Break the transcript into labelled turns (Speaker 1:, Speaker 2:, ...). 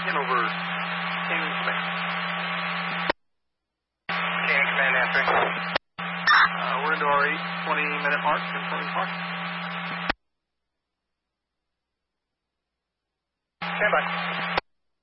Speaker 1: over Canyon Command.
Speaker 2: Canyon Command answering.
Speaker 1: We're into our 20-minute mark, confirming park.
Speaker 2: Stand by.